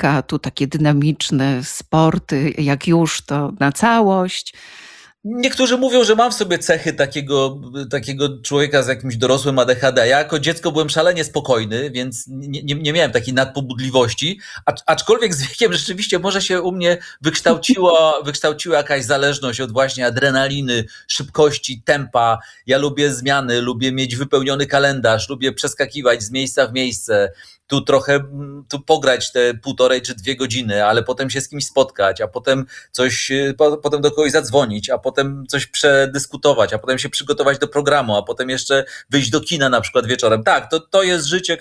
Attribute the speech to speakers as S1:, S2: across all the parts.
S1: muzyka, a tu takie dynamiczne sporty, jak już to na całość.
S2: Niektórzy mówią, że mam w sobie cechy takiego człowieka z jakimś dorosłym ADHD. Ja jako dziecko byłem szalenie spokojny, więc nie miałem takiej nadpobudliwości, aczkolwiek z wiekiem rzeczywiście może się u mnie wykształciła jakaś zależność od właśnie adrenaliny, szybkości, tempa. Ja lubię zmiany, lubię mieć wypełniony kalendarz, lubię przeskakiwać z miejsca w miejsce. Tu pograć te 1,5 czy 2 godziny, ale potem się z kimś spotkać, a potem potem do kogoś zadzwonić, a potem coś przedyskutować, a potem się przygotować do programu, a potem jeszcze wyjść do kina na przykład wieczorem. Tak, to jest życie,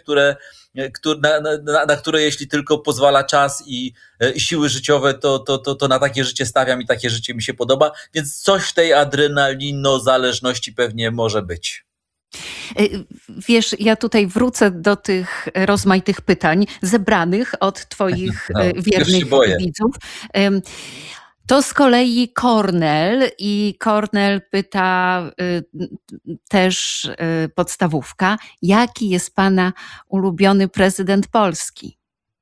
S2: na które jeśli tylko pozwala czas i siły życiowe, to na takie życie stawiam i takie życie mi się podoba, więc coś w tej adrenalino-zależności pewnie może być.
S1: Wiesz, ja tutaj wrócę do tych rozmaitych pytań zebranych od twoich wiernych widzów. To z kolei Kornel i Kornel pyta też podstawówka, jaki jest pana ulubiony prezydent Polski?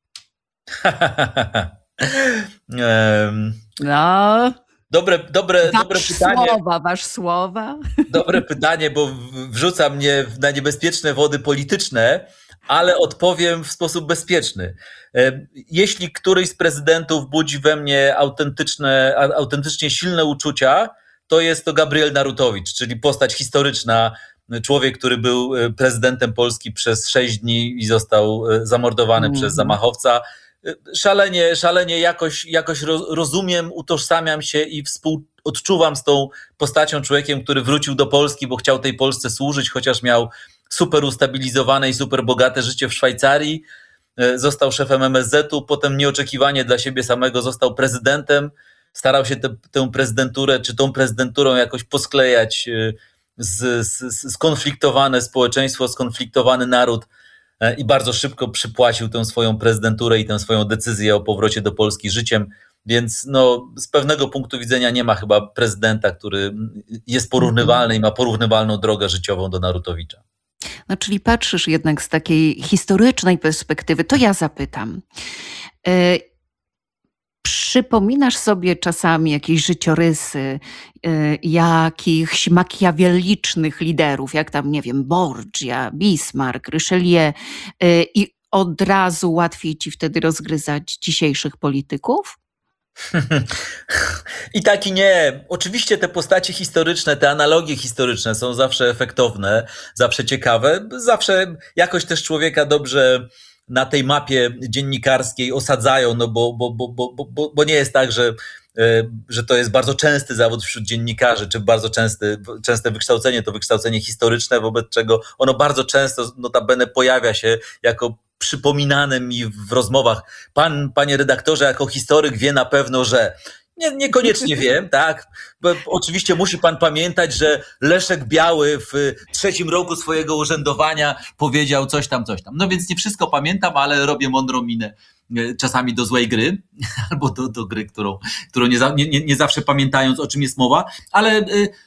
S1: No... Dobre pytanie. Wasz słowa.
S2: Dobre pytanie, bo wrzuca mnie na niebezpieczne wody polityczne, ale odpowiem w sposób bezpieczny. Jeśli któryś z prezydentów budzi we mnie autentycznie silne uczucia, to jest to Gabriel Narutowicz, czyli postać historyczna, człowiek, który był prezydentem Polski przez 6 dni i został zamordowany przez zamachowca. Szalenie jakoś rozumiem, utożsamiam się i odczuwam z tą postacią, człowiekiem, który wrócił do Polski, bo chciał tej Polsce służyć, chociaż miał super ustabilizowane i super bogate życie w Szwajcarii. Został szefem MSZ-u, potem nieoczekiwanie dla siebie samego został prezydentem. Starał się tę prezydenturę, czy tą prezydenturą jakoś posklejać skonfliktowane społeczeństwo, skonfliktowany naród. I bardzo szybko przypłacił tę swoją prezydenturę i tę swoją decyzję o powrocie do Polski życiem, więc z pewnego punktu widzenia nie ma chyba prezydenta, który jest porównywalny i ma porównywalną drogę życiową do Narutowicza.
S1: No, czyli patrzysz jednak z takiej historycznej perspektywy, to ja zapytam. Przypominasz sobie czasami jakieś życiorysy jakichś makiawellicznych liderów, jak tam, nie wiem, Borgia, Bismarck, Richelieu i od razu łatwiej ci wtedy rozgryzać dzisiejszych polityków?
S2: I tak i nie. Oczywiście te postacie historyczne, te analogie historyczne są zawsze efektowne, zawsze ciekawe, zawsze jakoś też człowieka dobrze na tej mapie dziennikarskiej osadzają, bo nie jest tak, że to jest bardzo częsty zawód wśród dziennikarzy, czy bardzo częste wykształcenie, to wykształcenie historyczne, wobec czego ono bardzo często notabene pojawia się jako przypominane mi w rozmowach. Panie redaktorze, jako historyk wie na pewno, że... Niekoniecznie wiem, tak. Bo oczywiście musi pan pamiętać, że Leszek Biały w 3. roku swojego urzędowania powiedział coś tam. No więc nie wszystko pamiętam, ale robię mądrą minę czasami do złej gry, albo do gry, którą nie zawsze pamiętając, o czym jest mowa, ale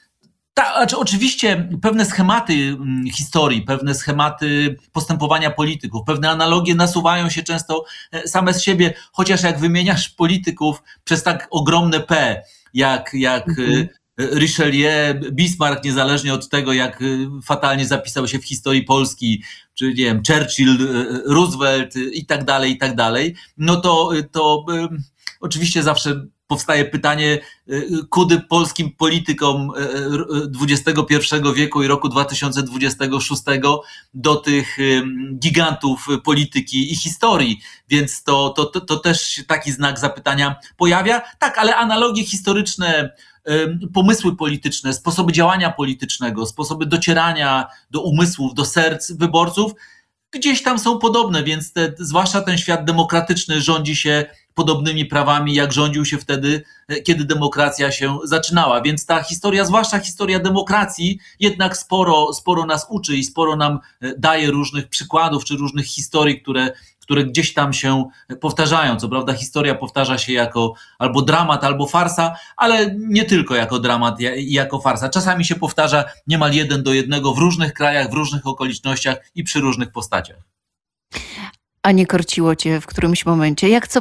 S2: oczywiście pewne schematy historii, pewne schematy postępowania polityków, pewne analogie nasuwają się często same z siebie, chociaż jak wymieniasz polityków przez tak ogromne P, jak Richelieu, Bismarck, niezależnie od tego, jak fatalnie zapisał się w historii Polski, czy nie wiem, Churchill, Roosevelt i tak dalej, no to oczywiście powstaje pytanie, kudy polskim politykom XXI wieku i roku 2026 do tych gigantów polityki i historii, więc to też się taki znak zapytania pojawia. Tak, ale analogie historyczne, pomysły polityczne, sposoby działania politycznego, sposoby docierania do umysłów, do serc wyborców gdzieś tam są podobne, więc zwłaszcza ten świat demokratyczny rządzi się podobnymi prawami, jak rządził się wtedy, kiedy demokracja się zaczynała. Więc ta historia, zwłaszcza historia demokracji, jednak sporo nas uczy i sporo nam daje różnych przykładów czy różnych historii, które gdzieś tam się powtarzają. Co prawda historia powtarza się jako albo dramat, albo farsa, ale nie tylko jako dramat i jako farsa. Czasami się powtarza niemal 1:1 w różnych krajach, w różnych okolicznościach i przy różnych postaciach.
S1: A nie korciło cię w którymś momencie? Jak co